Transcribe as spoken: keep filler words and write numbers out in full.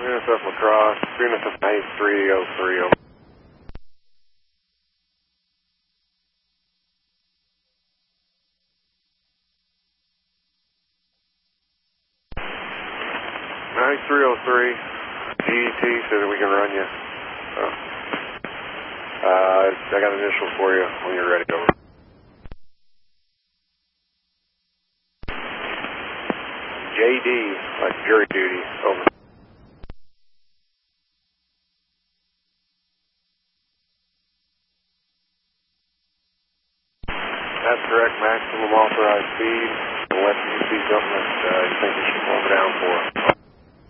N S F Lacrosse, N S F nine three oh three. Over. nine three oh three, G E T said that we can run you. So, uh, I got initials for you when you're ready. Over. J D, like jury duty. Over. That's correct, maximum authorized speed. Unless you see something that uh, you think you should slow down for.